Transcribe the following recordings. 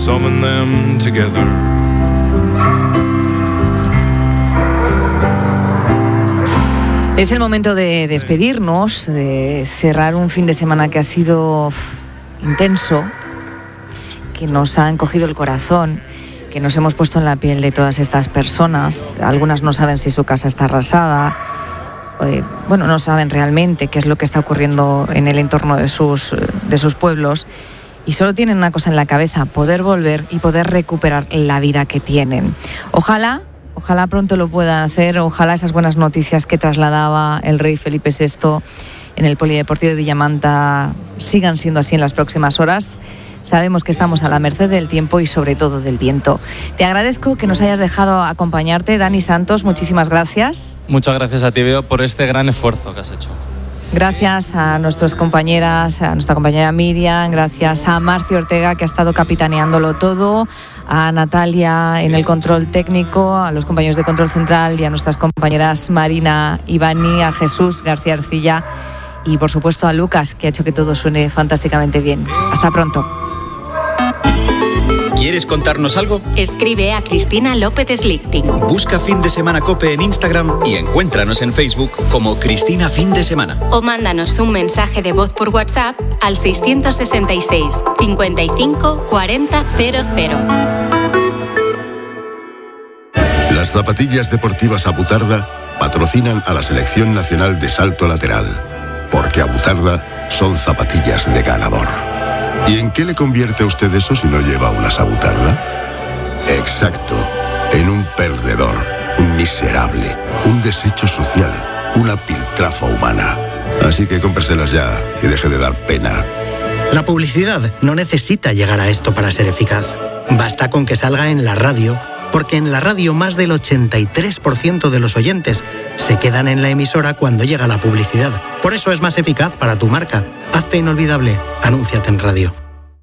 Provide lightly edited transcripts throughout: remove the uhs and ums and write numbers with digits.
summon them together. Es el momento de despedirnos, de cerrar un fin de semana que ha sido intenso, que nos ha encogido el corazón, que nos hemos puesto en la piel de todas estas personas. Algunas no saben si su casa está arrasada, no saben realmente qué es lo que está ocurriendo en el entorno de sus pueblos, y solo tienen una cosa en la cabeza: poder volver y poder recuperar la vida que tienen. Ojalá pronto lo puedan hacer. Ojalá esas buenas noticias que trasladaba el rey Felipe VI en el Polideportivo de Villamanta sigan siendo así en las próximas horas. Sabemos que estamos a la merced del tiempo y sobre todo del viento. Te agradezco que nos hayas dejado acompañarte, Dani Santos. Muchísimas gracias. Muchas gracias a ti, Beo, por este gran esfuerzo que has hecho. Gracias a nuestras compañeras, a nuestra compañera Miriam, gracias a Marcio Ortega, que ha estado capitaneándolo todo, a Natalia en el control técnico, a los compañeros de control central y a nuestras compañeras Marina Ivani, a Jesús García Arcilla y por supuesto a Lucas, que ha hecho que todo suene fantásticamente bien. Hasta pronto. ¿Quieres contarnos algo? Escribe a Cristina López Slichting. Busca Fin de Semana COPE en Instagram y encuéntranos en Facebook como Cristina Fin de Semana. O mándanos un mensaje de voz por WhatsApp al 666 55 40 00. Las zapatillas deportivas Abutarda patrocinan a la Selección Nacional de Salto Lateral, porque Abutarda son zapatillas de ganador. ¿Y en qué le convierte a usted eso si no lleva una Abutarda? Exacto, en un perdedor, un miserable, un desecho social, una piltrafa humana. Así que cómpreselas ya y deje de dar pena. La publicidad no necesita llegar a esto para ser eficaz. Basta con que salga en la radio, porque en la radio más del 83% de los oyentes se quedan en la emisora cuando llega la publicidad. Por eso es más eficaz para tu marca. Hazte inolvidable. Anúnciate en radio.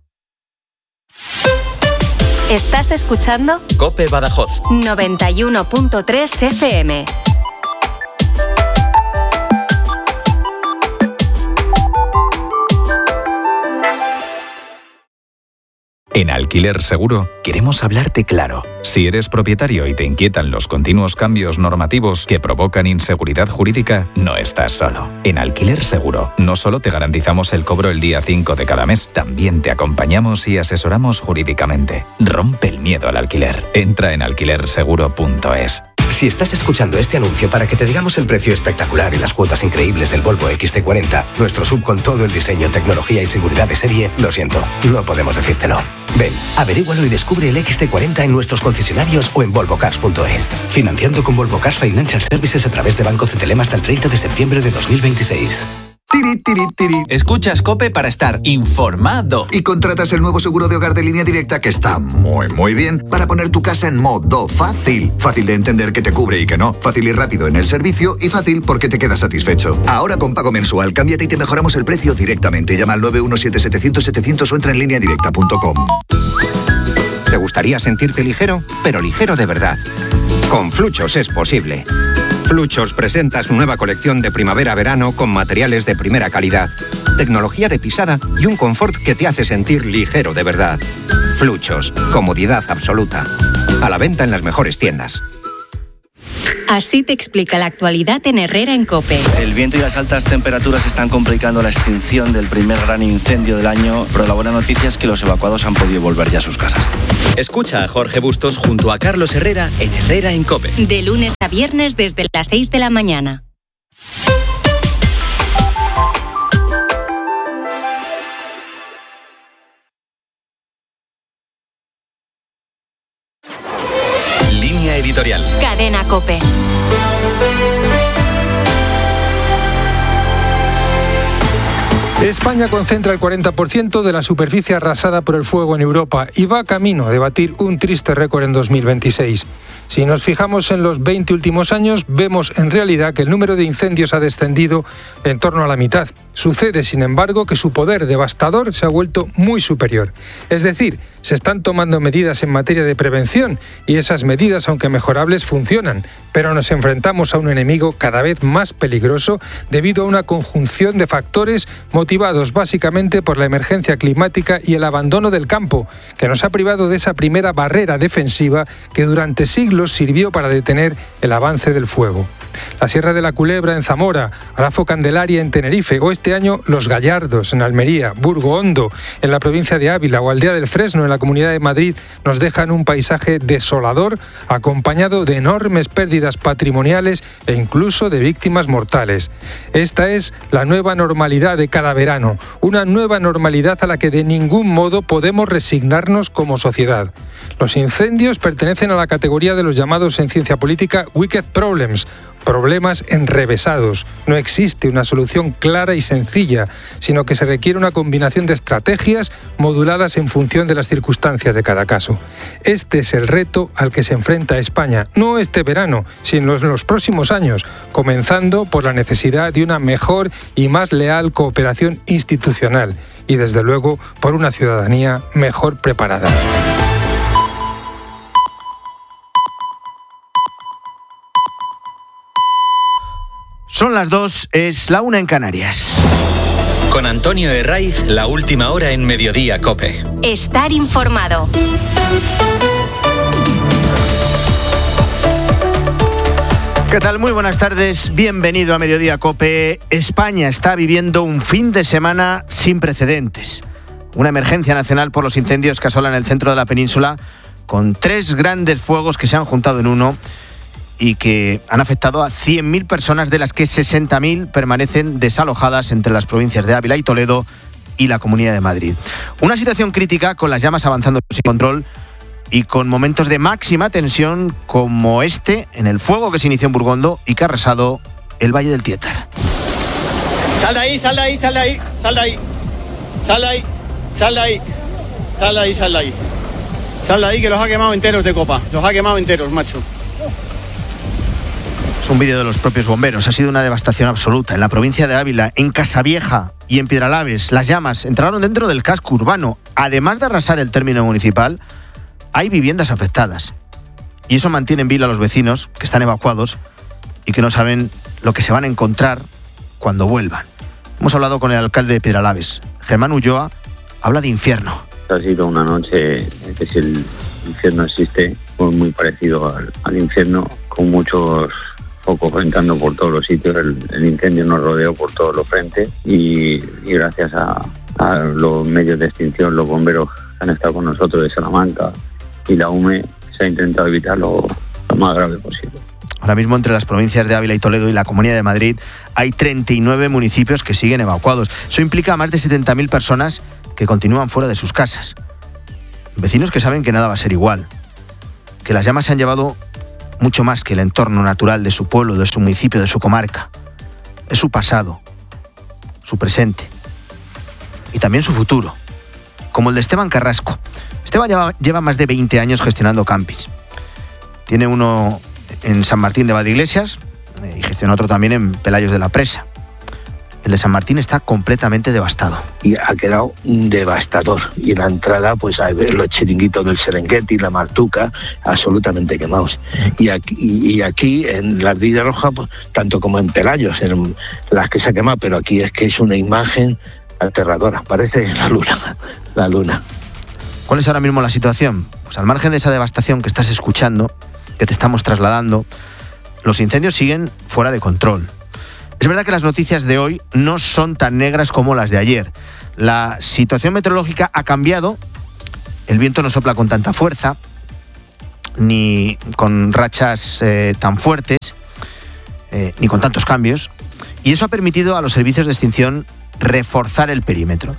¿Estás escuchando? COPE Badajoz 91.3 FM. En Alquiler Seguro queremos hablarte claro. Si eres propietario y te inquietan los continuos cambios normativos que provocan inseguridad jurídica, no estás solo. En Alquiler Seguro no solo te garantizamos el cobro el día 5 de cada mes, también te acompañamos y asesoramos jurídicamente. Rompe el miedo al alquiler. Entra en alquilerseguro.es. Si estás escuchando este anuncio para que te digamos el precio espectacular y las cuotas increíbles del Volvo XC40, nuestro SUV con todo el diseño, tecnología y seguridad de serie, lo siento, no podemos decírtelo. Ven, averígualo y descubre el XC40 en nuestros concesionarios o en volvocars.es. Financiando con Volvo Cars Financial Services a través de Banco CTLM hasta el 30 de septiembre de 2026. Tiri, tiri, tiri. Escuchas COPE para estar informado. Y contratas el nuevo seguro de hogar de Línea Directa, que está muy bien, para poner tu casa en modo fácil. Fácil de entender que te cubre y que no. Fácil y rápido en el servicio y fácil porque te quedas satisfecho. Ahora con pago mensual, cámbiate y te mejoramos el precio directamente. Llama al 917-700-700 o entra en lineadirecta.com. ¿Te gustaría sentirte ligero? Pero ligero de verdad. Con Fluchos es posible. Fluchos presenta su nueva colección de primavera-verano con materiales de primera calidad, tecnología de pisada y un confort que te hace sentir ligero de verdad. Fluchos, comodidad absoluta. A la venta en las mejores tiendas. Así te explica la actualidad en Herrera en COPE. El viento y las altas temperaturas están complicando la extinción del primer gran incendio del año, pero la buena noticia es que los evacuados han podido volver ya a sus casas. Escucha a Jorge Bustos junto a Carlos Herrera en Herrera en COPE. De lunes a viernes desde las 6 de la mañana. Línea editorial. Cadena COPE. España concentra el 40% de la superficie arrasada por el fuego en Europa y va camino de batir un triste récord en 2026. Si nos fijamos en los 20 últimos años, vemos en realidad que el número de incendios ha descendido en torno a la mitad. Sucede, sin embargo, que su poder devastador se ha vuelto muy superior. Es decir, se están tomando medidas en materia de prevención y esas medidas, aunque mejorables, funcionan, pero nos enfrentamos a un enemigo cada vez más peligroso debido a una conjunción de factores motivados básicamente por la emergencia climática y el abandono del campo, que nos ha privado de esa primera barrera defensiva que durante siglos sirvió para detener el avance del fuego. La Sierra de la Culebra en Zamora, Arafo Candelaria en Tenerife o este año Los Gallardos en Almería, Burgo Hondo en la provincia de Ávila o Aldea del Fresno en la Comunidad de Madrid nos dejan un paisaje desolador acompañado de enormes pérdidas patrimoniales e incluso de víctimas mortales. Esta es la nueva normalidad de cada verano, una nueva normalidad a la que de ningún modo podemos resignarnos como sociedad. Los incendios pertenecen a la categoría de los llamados en ciencia política wicked problems, problemas enrevesados. No existe una solución clara y sencilla, sino que se requiere una combinación de estrategias moduladas en función de las circunstancias de cada caso. Este es el reto al que se enfrenta España, no este verano, sino en los próximos años, comenzando por la necesidad de una mejor y más leal cooperación institucional y, desde luego, por una ciudadanía mejor preparada. Son las 2, es la 1 en Canarias. Con Antonio Herraiz, la última hora en Mediodía COPE. Estar informado. ¿Qué tal? Muy buenas tardes, bienvenido a Mediodía COPE. España está viviendo un fin de semana sin precedentes. Una emergencia nacional por los incendios que asolan el centro de la península, con 3 grandes fuegos que se han juntado en uno y que han afectado a 100.000 personas, de las que 60.000 permanecen desalojadas entre las provincias de Ávila y Toledo y la Comunidad de Madrid. Una situación crítica, con las llamas avanzando sin control y con momentos de máxima tensión como este en el fuego que se inició en Burgondo y que ha arrasado el Valle del Tietar. Sal de ahí, sal de ahí, sal de ahí, sal de ahí, sal de ahí, sal de ahí, sal de ahí, sal de ahí, sal de ahí, que los ha quemado enteros de copa, los ha quemado enteros, macho. Es un vídeo de los propios bomberos. Ha sido una devastación absoluta. En la provincia de Ávila, en Casavieja y en Piedralaves, las llamas entraron dentro del casco urbano. Además de arrasar el término municipal, hay viviendas afectadas. Y eso mantiene en vilo a los vecinos, que están evacuados y que no saben lo que se van a encontrar cuando vuelvan. Hemos hablado con el alcalde de Piedralaves. Germán Ulloa habla de infierno. Ha sido una noche que, si el infierno existe, pues muy parecido al infierno, con muchos focos entrando por todos los sitios. El incendio nos rodeó por todos los frentes y gracias a los medios de extinción, los bomberos que han estado con nosotros de Salamanca y la UME, se ha intentado evitar lo más grave posible. Ahora mismo, entre las provincias de Ávila y Toledo y la Comunidad de Madrid, hay 39 municipios que siguen evacuados. Eso implica a más de 70.000 personas que continúan fuera de sus casas. Vecinos que saben que nada va a ser igual, que las llamas se han llevado mucho más que el entorno natural de su pueblo, de su municipio, de su comarca. Es su pasado, su presente y también su futuro, como el de Esteban Carrasco. Esteban lleva más de 20 años gestionando campings. Tiene uno en San Martín de Valdeiglesias y gestiona otro también en Pelayos de la Presa. El de San Martín está completamente devastado. Y ha quedado devastador. Y en la entrada, pues hay los chiringuitos del Serengeti, la Martuca, absolutamente quemados. Y aquí en la Ardilla Roja, pues, tanto como en Pelayos, en las que se ha quemado, pero aquí es que es una imagen aterradora. Parece la luna. ¿Cuál es ahora mismo la situación? Pues al margen de esa devastación que estás escuchando, que te estamos trasladando, los incendios siguen fuera de control. Es verdad que las noticias de hoy no son tan negras como las de ayer. La situación meteorológica ha cambiado, el viento no sopla con tanta fuerza, ni con rachas tan fuertes, ni con tantos cambios, y eso ha permitido a los servicios de extinción reforzar el perímetro.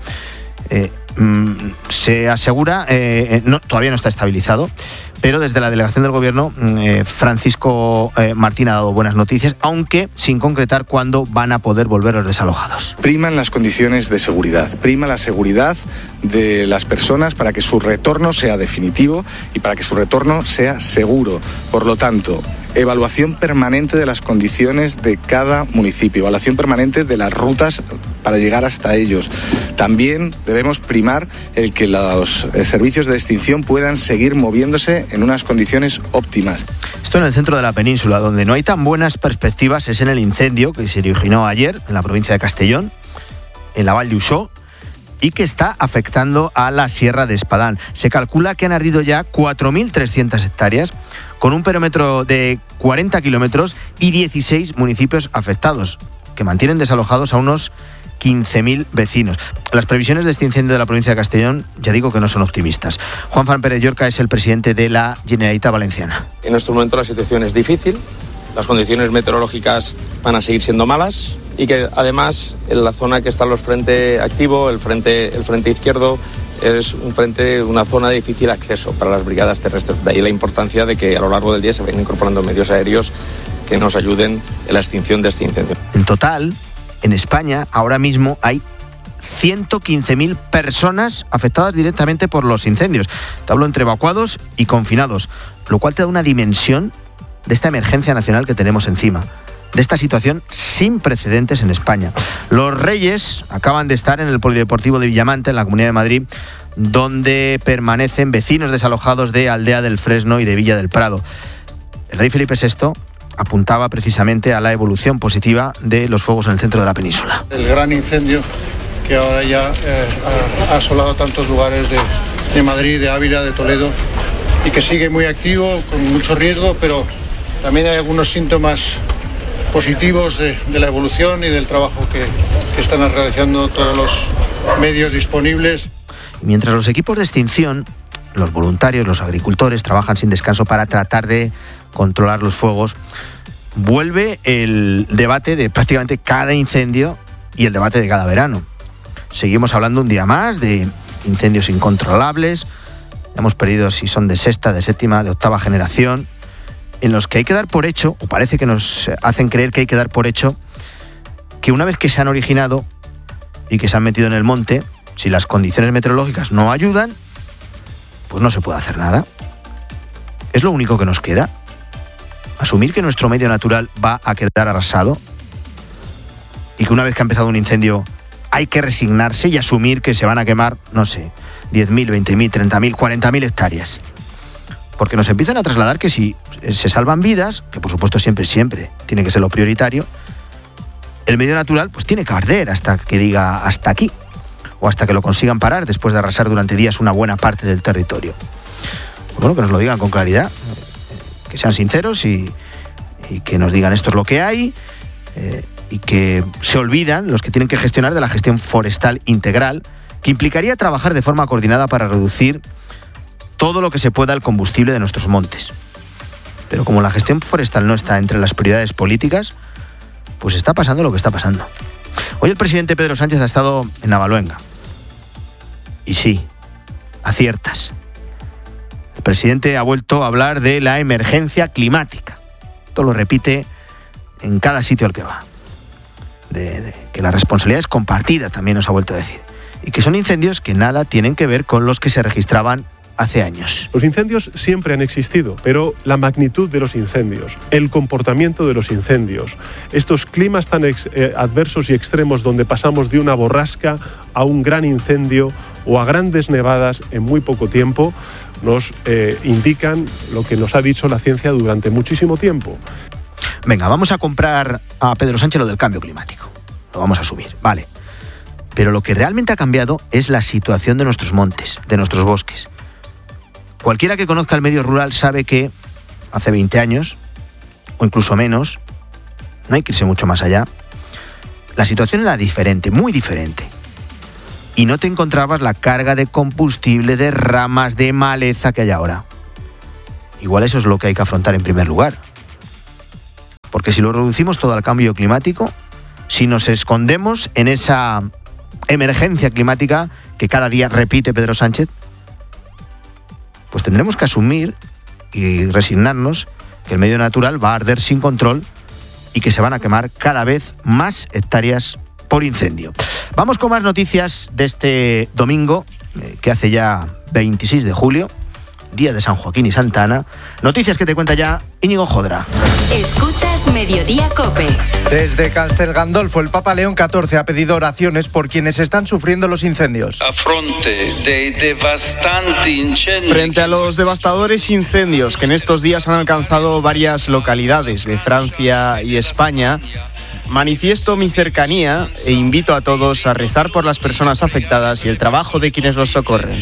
Se asegura, todavía no está estabilizado, pero desde la delegación del gobierno, Francisco Martín ha dado buenas noticias, aunque sin concretar cuándo van a poder volver los desalojados. Priman las condiciones de seguridad, prima la seguridad de las personas para que su retorno sea definitivo y para que su retorno sea seguro. Por lo tanto, evaluación permanente de las condiciones de cada municipio, evaluación permanente de las rutas para llegar hasta ellos. También debemos primar el que los servicios de extinción puedan seguir moviéndose en unas condiciones óptimas. Esto en el centro de la península, donde no hay tan buenas perspectivas, es en el incendio que se originó ayer en la provincia de Castellón, en la Vall d'Uixó, y que está afectando a la Sierra de Espadán. Se calcula que han ardido ya 4.300 hectáreas, con un perímetro de 40 kilómetros y 16 municipios afectados, que mantienen desalojados a unos 15.000 vecinos. Las previsiones de este incendio de la provincia de Castellón, ya digo que no son optimistas. Juan Fran Pérez Llorca es el presidente de la Generalitat Valenciana. En este momento la situación es difícil, las condiciones meteorológicas van a seguir siendo malas y que además en la zona que está los frente activo, el frente izquierdo, es una zona de difícil acceso para las brigadas terrestres. De ahí la importancia de que a lo largo del día se vayan incorporando medios aéreos que nos ayuden en la extinción de este incendio. En total, en España ahora mismo hay 115.000 personas afectadas directamente por los incendios. Te hablo entre evacuados y confinados, lo cual te da una dimensión de esta emergencia nacional que tenemos encima, de esta situación sin precedentes en España. Los Reyes acaban de estar en el Polideportivo de Villamanta, en la Comunidad de Madrid, donde permanecen vecinos desalojados de Aldea del Fresno y de Villa del Prado. El rey Felipe VI apuntaba precisamente a la evolución positiva de los fuegos en el centro de la península. El gran incendio que ahora ya ha asolado tantos lugares de Madrid, de Ávila, de Toledo, y que sigue muy activo, con mucho riesgo, pero también hay algunos síntomas positivos de la evolución y del trabajo que están realizando todos los medios disponibles. Mientras los equipos de extinción, los voluntarios, los agricultores trabajan sin descanso para tratar de controlar los fuegos, vuelve el debate de prácticamente cada incendio y el debate de cada verano. Seguimos hablando un día más de incendios incontrolables. Hemos perdido si son de sexta, de séptima, de octava generación, en los que hay que dar por hecho, o parece que nos hacen creer que hay que dar por hecho, que una vez que se han originado y que se han metido en el monte, si las condiciones meteorológicas no ayudan, pues no se puede hacer nada. Es lo único que nos queda. Asumir que nuestro medio natural va a quedar arrasado y que una vez que ha empezado un incendio hay que resignarse y asumir que se van a quemar, no sé, 10.000, 20.000, 30.000, 40.000 hectáreas. Porque nos empiezan a trasladar que si se salvan vidas, que por supuesto siempre tiene que ser lo prioritario, el medio natural pues tiene que arder hasta que diga hasta aquí, o hasta que lo consigan parar después de arrasar durante días una buena parte del territorio. Bueno, que nos lo digan con claridad, que sean sinceros y que nos digan esto es lo que hay, y que se olvidan los que tienen que gestionar de la gestión forestal integral, que implicaría trabajar de forma coordinada para reducir todo lo que se pueda el combustible de nuestros montes. Pero como la gestión forestal no está entre las prioridades políticas, pues está pasando lo que está pasando. Hoy el presidente Pedro Sánchez ha estado en Navaluenga. Y sí, aciertas. El presidente ha vuelto a hablar de la emergencia climática. Esto lo repite en cada sitio al que va. De que la responsabilidad es compartida, también nos ha vuelto a decir. Y que son incendios que nada tienen que ver con los que se registraban hace años. Los incendios siempre han existido, pero la magnitud de los incendios, el comportamiento de los incendios, estos climas tan adversos y extremos donde pasamos de una borrasca a un gran incendio o a grandes nevadas en muy poco tiempo, nos indican lo que nos ha dicho la ciencia durante muchísimo tiempo. Venga, vamos a comprar a Pedro Sánchez lo del cambio climático. Lo vamos a asumir, vale. Pero lo que realmente ha cambiado es la situación de nuestros montes, de nuestros bosques. Cualquiera que conozca el medio rural sabe que hace 20 años, o incluso menos, no hay que irse mucho más allá, la situación era diferente, muy diferente. Y no te encontrabas la carga de combustible, de ramas, de maleza que hay ahora. Igual eso es lo que hay que afrontar en primer lugar. Porque si lo reducimos todo al cambio climático, si nos escondemos en esa emergencia climática que cada día repite Pedro Sánchez, pues tendremos que asumir y resignarnos que el medio natural va a arder sin control y que se van a quemar cada vez más hectáreas por incendio. Vamos con más noticias de este domingo, que hace ya 26 de julio. día de San Joaquín y Santa Ana. Noticias que te cuenta ya Íñigo Jodra. Escuchas Mediodía COPE. Desde Castel Gandolfo, el Papa León XIV ha pedido oraciones por quienes están sufriendo los incendios. Frente a los devastadores incendios que en estos días han alcanzado varias localidades de Francia y España, manifiesto mi cercanía e invito a todos a rezar por las personas afectadas y el trabajo de quienes los socorren.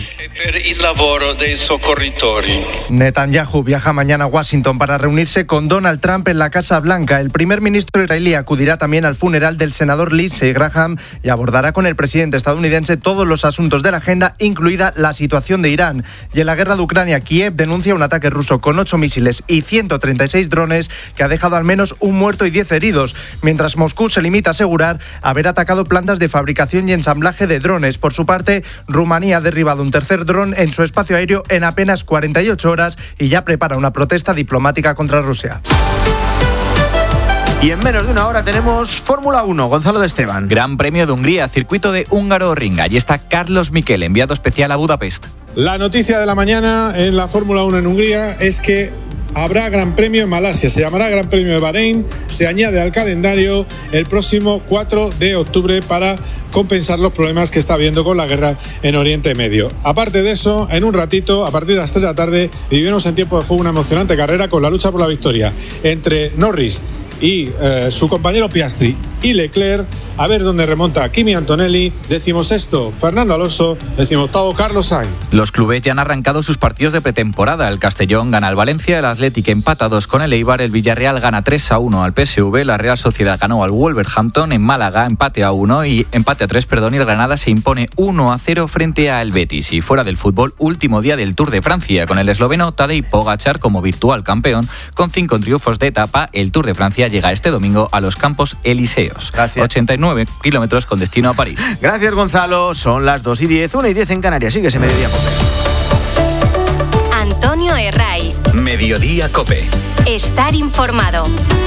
Netanyahu viaja mañana a Washington para reunirse con Donald Trump en la Casa Blanca. El primer ministro israelí acudirá también al funeral del senador Lindsey Graham y abordará con el presidente estadounidense todos los asuntos de la agenda, incluida la situación de Irán. Y en la guerra de Ucrania, Kiev denuncia un ataque ruso con 8 misiles y 136 drones que ha dejado al menos un muerto y 10 heridos, mientras Moscú se limita a asegurar haber atacado plantas de fabricación y ensamblaje de drones. Por su parte, Rumanía ha derribado un tercer dron en su espacio aéreo en apenas 48 horas y ya prepara una protesta diplomática contra Rusia. Y en menos de una hora tenemos Fórmula 1, Gonzalo de Esteban. Gran Premio de Hungría, circuito de Húngaro-Ring. Allí está Carlos Miquel, enviado especial a Budapest. La noticia de la mañana en la Fórmula 1 en Hungría es que habrá Gran Premio en Malasia, se llamará Gran Premio de Bahrein, se añade al calendario el próximo 4 de octubre para compensar los problemas que está habiendo con la guerra en Oriente Medio. Aparte de eso, en un ratito, a partir de las 3 de la tarde, vivimos en tiempo de juego una emocionante carrera con la lucha por la victoria entre Norris y su compañero Piastri y Leclerc, a ver dónde remonta Kimi Antonelli, 16º Fernando Alonso, 18º Carlos Sainz. Los clubes ya han arrancado sus partidos de pretemporada. El Castellón gana al Valencia, el Athletic empata 2 con el Eibar, el Villarreal gana 3-1 al PSV, la Real Sociedad ganó al Wolverhampton, en Málaga empate a 3, y el Granada se impone 1-0 frente al Betis. Y fuera del fútbol, último día del Tour de Francia, con el esloveno Tadej Pogačar como virtual campeón, con 5 triunfos de etapa. El Tour de Francia llega este domingo a los Campos Elíseos. Gracias. 89 kilómetros con destino a París. Gracias, Gonzalo. Son las 2:10, 1:10 en Canarias. Síguese Mediodía COPE. Antonio Herraiz. Mediodía COPE. Estar informado.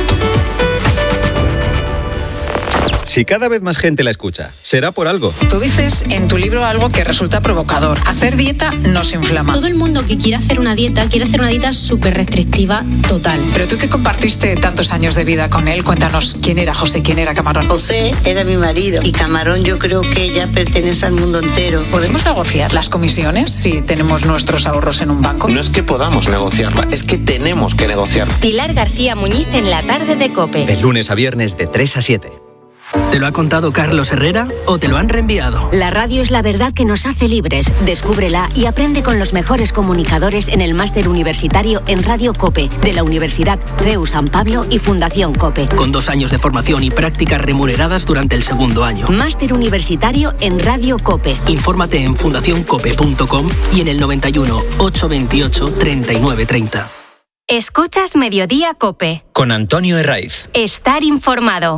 Si cada vez más gente la escucha, será por algo. Tú dices en tu libro algo que resulta provocador. Hacer dieta nos inflama. Todo el mundo que quiere hacer una dieta súper restrictiva total. Pero tú que compartiste tantos años de vida con él, cuéntanos quién era José, quién era Camarón. José era mi marido y Camarón yo creo que ya pertenece al mundo entero. ¿Podemos negociar las comisiones si tenemos nuestros ahorros en un banco? No es que podamos negociarla, es que tenemos que negociarla. Pilar García Muñiz en la tarde de COPE. De lunes a viernes de 3 a 7. ¿Te lo ha contado Carlos Herrera o te lo han reenviado? La radio es la verdad que nos hace libres. Descúbrela y aprende con los mejores comunicadores en el máster universitario en Radio COPE de la Universidad CEU San Pablo y Fundación COPE. Con 2 años de formación y prácticas remuneradas durante el segundo año. Máster universitario en Radio COPE. Infórmate en fundacioncope.com y en el 91 828 3930. Escuchas Mediodía COPE. Con Antonio Herraiz. Estar informado.